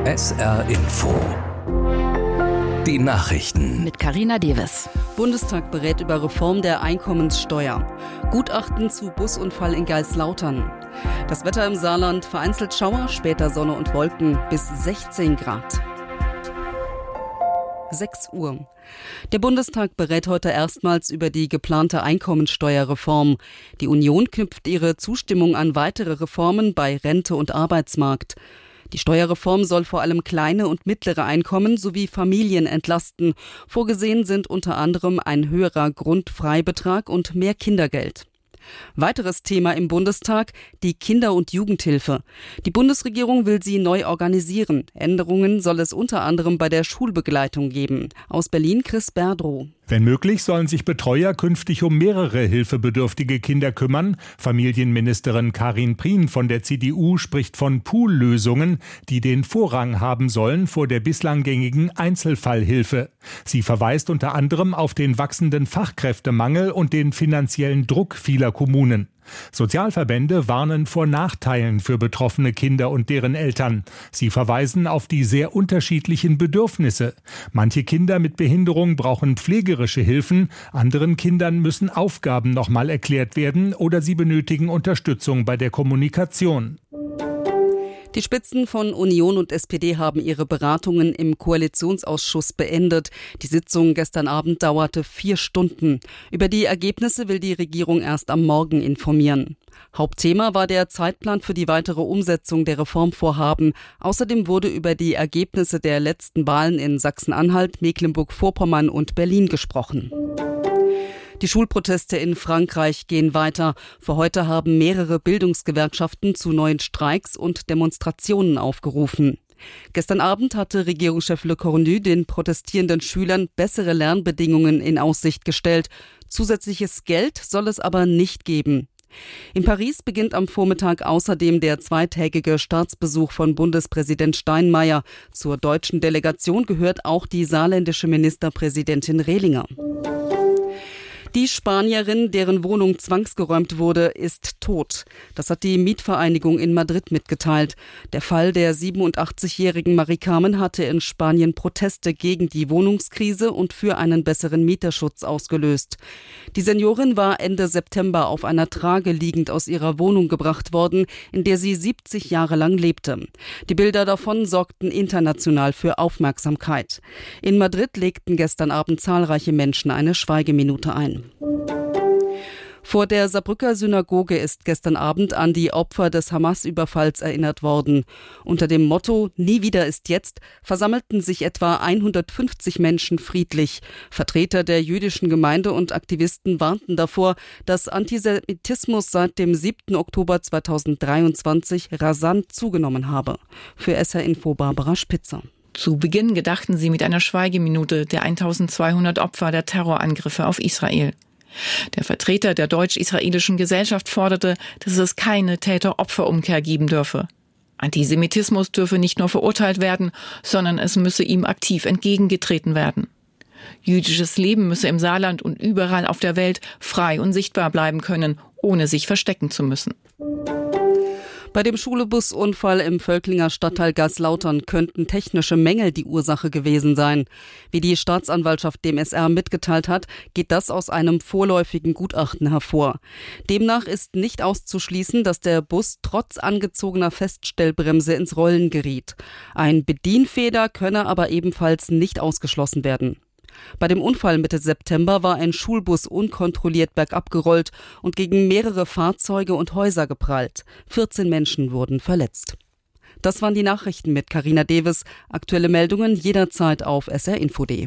SR Info. Die Nachrichten. Mit Carina Deves. Bundestag berät über Reform der Einkommenssteuer. Gutachten zu Busunfall in Geislautern. Das Wetter im Saarland: vereinzelt Schauer, später Sonne und Wolken bis 16 Grad. 6 Uhr. Der Bundestag berät heute erstmals über die geplante Einkommensteuerreform. Die Union knüpft ihre Zustimmung an weitere Reformen bei Rente und Arbeitsmarkt. Die Steuerreform soll vor allem kleine und mittlere Einkommen sowie Familien entlasten. Vorgesehen sind unter anderem ein höherer Grundfreibetrag und mehr Kindergeld. Weiteres Thema im Bundestag: die Kinder- und Jugendhilfe. Die Bundesregierung will sie neu organisieren. Änderungen soll es unter anderem bei der Schulbegleitung geben. Aus Berlin Chris Berdrow. Wenn möglich, sollen sich Betreuer künftig um mehrere hilfebedürftige Kinder kümmern. Familienministerin Karin Prien von der CDU spricht von Poollösungen, die den Vorrang haben sollen vor der bislang gängigen Einzelfallhilfe. Sie verweist unter anderem auf den wachsenden Fachkräftemangel und den finanziellen Druck vieler Kommunen. Sozialverbände warnen vor Nachteilen für betroffene Kinder und deren Eltern. Sie verweisen auf die sehr unterschiedlichen Bedürfnisse. Manche Kinder mit Behinderung brauchen pflegerische Hilfen, anderen Kindern müssen Aufgaben nochmal erklärt werden oder sie benötigen Unterstützung bei der Kommunikation. Die Spitzen von Union und SPD haben ihre Beratungen im Koalitionsausschuss beendet. Die Sitzung gestern Abend dauerte 4 Stunden. Über die Ergebnisse will die Regierung erst am Morgen informieren. Hauptthema war der Zeitplan für die weitere Umsetzung der Reformvorhaben. Außerdem wurde über die Ergebnisse der letzten Wahlen in Sachsen-Anhalt, Mecklenburg-Vorpommern und Berlin gesprochen. Die Schulproteste in Frankreich gehen weiter. Für heute haben mehrere Bildungsgewerkschaften zu neuen Streiks und Demonstrationen aufgerufen. Gestern Abend hatte Regierungschef Le Cornu den protestierenden Schülern bessere Lernbedingungen in Aussicht gestellt. Zusätzliches Geld soll es aber nicht geben. In Paris beginnt am Vormittag außerdem der zweitägige Staatsbesuch von Bundespräsident Steinmeier. Zur deutschen Delegation gehört auch die saarländische Ministerpräsidentin Rehlinger. Die Spanierin, deren Wohnung zwangsgeräumt wurde, ist tot. Das hat die Mietvereinigung in Madrid mitgeteilt. Der Fall der 87-jährigen Mari Carmen hatte in Spanien Proteste gegen die Wohnungskrise und für einen besseren Mieterschutz ausgelöst. Die Seniorin war Ende September auf einer Trage liegend aus ihrer Wohnung gebracht worden, in der sie 70 Jahre lang lebte. Die Bilder davon sorgten international für Aufmerksamkeit. In Madrid legten gestern Abend zahlreiche Menschen eine Schweigeminute ein. Vor der Saarbrücker Synagoge ist gestern Abend an die Opfer des Hamas-Überfalls erinnert worden. Unter dem Motto „Nie wieder ist jetzt" versammelten sich etwa 150 Menschen friedlich. Vertreter der jüdischen Gemeinde und Aktivisten warnten davor, dass Antisemitismus seit dem 7. Oktober 2023 rasant zugenommen habe. Für SR Info Barbara Spitzer. Zu Beginn gedachten sie mit einer Schweigeminute der 1200 Opfer der Terrorangriffe auf Israel. Der Vertreter der deutsch-israelischen Gesellschaft forderte, dass es keine Täter-Opfer-Umkehr geben dürfe. Antisemitismus dürfe nicht nur verurteilt werden, sondern es müsse ihm aktiv entgegengetreten werden. Jüdisches Leben müsse im Saarland und überall auf der Welt frei und sichtbar bleiben können, ohne sich verstecken zu müssen. Bei dem Schulbusunfall im Völklinger Stadtteil Geislautern könnten technische Mängel die Ursache gewesen sein. Wie die Staatsanwaltschaft dem SR mitgeteilt hat, geht das aus einem vorläufigen Gutachten hervor. Demnach ist nicht auszuschließen, dass der Bus trotz angezogener Feststellbremse ins Rollen geriet. Ein Bedienfehler könne aber ebenfalls nicht ausgeschlossen werden. Bei dem Unfall Mitte September war ein Schulbus unkontrolliert bergab gerollt und gegen mehrere Fahrzeuge und Häuser geprallt. 14 Menschen wurden verletzt. Das waren die Nachrichten mit Carina Deves. Aktuelle Meldungen jederzeit auf srinfo.de.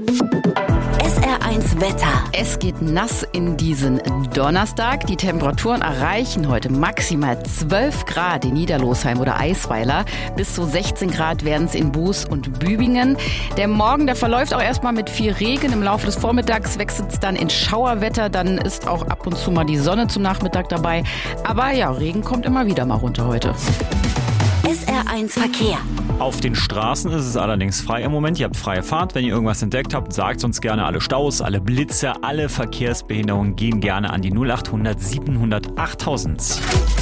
SR1 Wetter. Es geht nass in diesen Donnerstag. Die Temperaturen erreichen heute maximal 12 Grad in Niederlosheim oder Eisweiler. Bis zu 16 Grad werden es in Buß und Bübingen. Der Morgen, der verläuft auch erstmal mit viel Regen. Im Laufe des Vormittags wechselt es dann in Schauerwetter. Dann ist auch ab und zu mal die Sonne zum Nachmittag dabei. Aber ja, Regen kommt immer wieder mal runter heute. SR1 Verkehr. Auf den Straßen ist es allerdings frei im Moment. Ihr habt freie Fahrt. Wenn ihr irgendwas entdeckt habt, sagt uns gerne. Alle Staus, alle Blitze, alle Verkehrsbehinderungen gehen gerne an die 0800 700 8000.